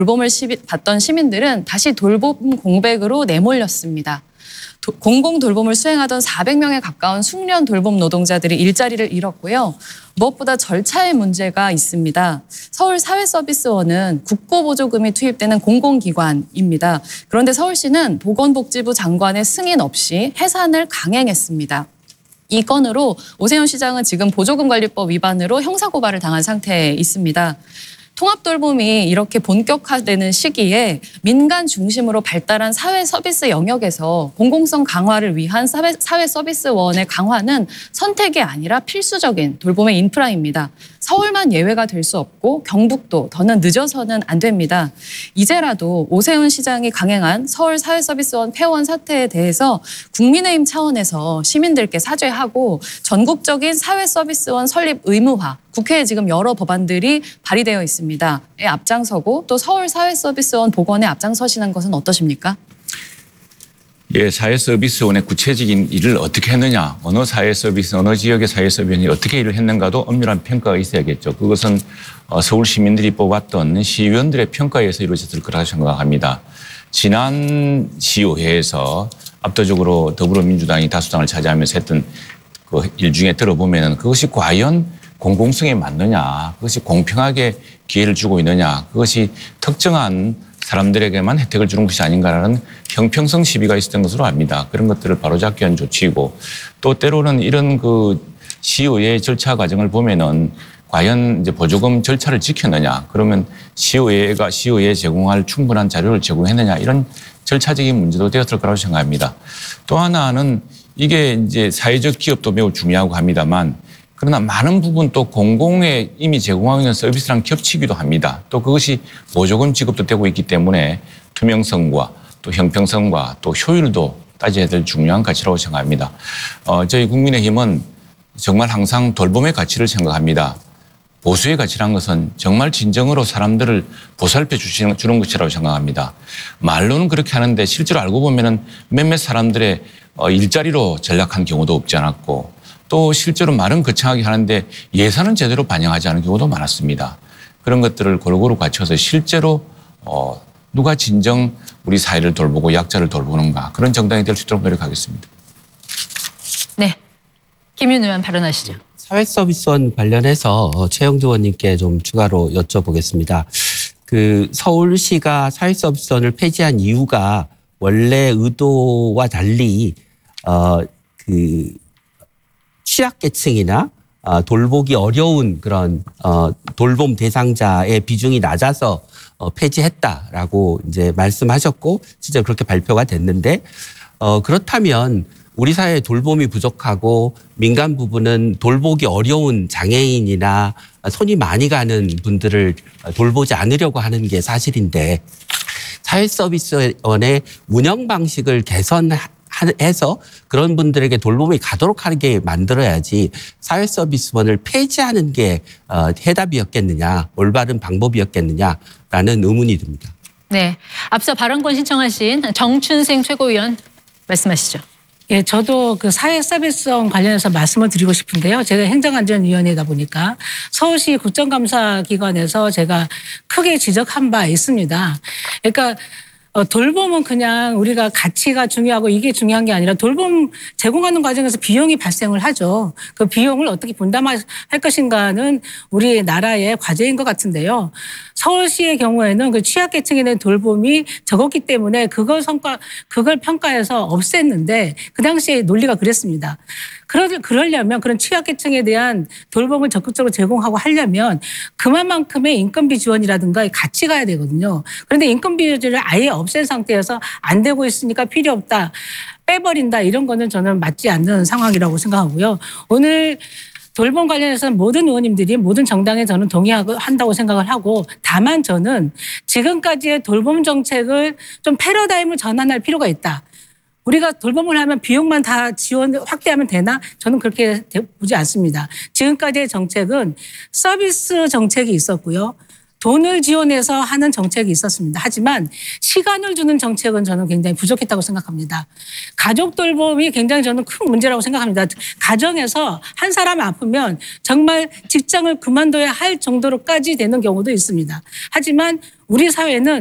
돌봄을 받던 시민들은 다시 돌봄 공백으로 내몰렸습니다. 공공 돌봄을 수행하던 400명에 가까운 숙련 돌봄 노동자들이 일자리를 잃었고요. 무엇보다 절차의 문제가 있습니다. 서울사회서비스원은 국고보조금이 투입되는 공공기관입니다. 그런데 서울시는 보건복지부 장관의 승인 없이 해산을 강행했습니다. 이 건으로 오세훈 시장은 지금 보조금관리법 위반으로 형사고발을 당한 상태에 있습니다. 통합돌봄이 이렇게 본격화되는 시기에 민간 중심으로 발달한 사회서비스 영역에서 공공성 강화를 위한 사회서비스원의 강화는 선택이 아니라 필수적인 돌봄의 인프라입니다. 서울만 예외가 될 수 없고 경북도 더는 늦어서는 안 됩니다. 이제라도 오세훈 시장이 강행한 서울사회서비스원 폐원 사태에 대해서 국민의힘 차원에서 시민들께 사죄하고 전국적인 사회서비스원 설립 의무화, 국회에 지금 여러 법안들이 발의되어 있습니다. 에 앞장서고 또 서울사회서비스원 복원에 앞장서시는 것은 어떠십니까? 예, 사회서비스원의 구체적인 일을 어떻게 했느냐, 어느 사회서비스, 어느 지역의 사회서비스원이 어떻게 일을 했는가도 엄밀한 평가가 있어야겠죠. 그것은 서울 시민들이 뽑았던 시의원들의 평가에 의해서 이루어졌을 거라고 생각합니다. 지난 시의회에서 압도적으로 더불어민주당이 다수당을 차지하면서 했던 그 일 중에 들어보면 그것이 과연 공공성에 맞느냐, 그것이 공평하게 기회를 주고 있느냐, 그것이 특정한 사람들에게만 혜택을 주는 것이 아닌가라는 형평성 시비가 있었던 것으로 압니다. 그런 것들을 바로잡기 위한 조치이고 또 때로는 이런 그 시의회 절차 과정을 보면은 과연 이제 보조금 절차를 지켰느냐, 그러면 시의회가 시의회에 제공할 충분한 자료를 제공했느냐, 이런 절차적인 문제도 되었을 거라고 생각합니다. 또 하나는 이게 이제 사회적 기업도 매우 중요하고 합니다만 그러나 많은 부분 또 공공에 이미 제공하고 있는 서비스랑 겹치기도 합니다. 또 그것이 보조금 지급도 되고 있기 때문에 투명성과 또 형평성과 또 효율도 따져야 될 중요한 가치라고 생각합니다. 저희 국민의힘은 정말 항상 돌봄의 가치를 생각합니다. 보수의 가치란 것은 정말 진정으로 사람들을 보살펴 주는 것이라고 생각합니다. 말로는 그렇게 하는데 실제로 알고 보면은 몇몇 사람들의 일자리로 전락한 경우도 없지 않았고 또 실제로 말은 거창하게 하는데 예산은 제대로 반영하지 않은 경우도 많았습니다. 그런 것들을 골고루 갖춰서 실제로 누가 진정 우리 사회를 돌보고 약자를 돌보는가, 그런 정당이 될 수 있도록 노력하겠습니다. 네, 김윤 의원 발언하시죠. 사회서비스원 관련해서 최영두 의원님께 좀 추가로 여쭤보겠습니다. 그 서울시가 사회서비스원을 폐지한 이유가 원래 의도와 달리 취약계층이나 돌보기 어려운 그런 돌봄 대상자의 비중이 낮아서 폐지했다라고 이제 말씀하셨고 진짜 그렇게 발표가 됐는데 그렇다면 우리 사회에 돌봄이 부족하고 민간 부분은 돌보기 어려운 장애인이나 손이 많이 가는 분들을 돌보지 않으려고 하는 게 사실인데 사회서비스원의 운영 방식을 개선해서 그런 분들에게 돌봄이 가도록 하게 만들어야지 사회서비스원을 폐지하는 게 해답이었겠느냐, 올바른 방법이었겠느냐라는 의문이 듭니다. 네, 앞서 발언권 신청하신 정춘생 최고위원 말씀하시죠. 예, 저도 그 사회서비스원 관련해서 말씀을 드리고 싶은데요. 제가 행정안전위원회다 보니까 서울시 국정감사기관에서 제가 크게 지적한 바 있습니다. 그러니까 돌봄은 그냥 우리가 가치가 중요하고 이게 중요한 게 아니라 돌봄 제공하는 과정에서 비용이 발생을 하죠. 그 비용을 어떻게 분담할 것인가는 우리 나라의 과제인 것 같은데요. 서울시의 경우에는 그 취약계층에 대한 돌봄이 적었기 때문에 그걸 평가해서 없앴는데 그 당시에 논리가 그랬습니다. 그러려면 그런 취약계층에 대한 돌봄을 적극적으로 제공하고 하려면 그만큼의 인건비 지원이라든가 같이 가야 되거든요. 그런데 인건비 지원을 아예 없앤 상태에서 안 되고 있으니까 필요 없다, 빼버린다, 이런 거는 저는 맞지 않는 상황이라고 생각하고요. 오늘 돌봄 관련해서는 모든 의원님들이 모든 정당에 저는 동의한다고 생각을 하고, 다만 저는 지금까지의 돌봄 정책을 좀 패러다임을 전환할 필요가 있다. 우리가 돌봄을 하면 비용만 다 지원 확대하면 되나? 저는 그렇게 보지 않습니다. 지금까지의 정책은 서비스 정책이 있었고요. 돈을 지원해서 하는 정책이 있었습니다. 하지만 시간을 주는 정책은 저는 굉장히 부족했다고 생각합니다. 가족 돌봄이 굉장히 저는 큰 문제라고 생각합니다. 가정에서 한 사람 아프면 정말 직장을 그만둬야 할 정도로까지 되는 경우도 있습니다. 하지만 우리 사회는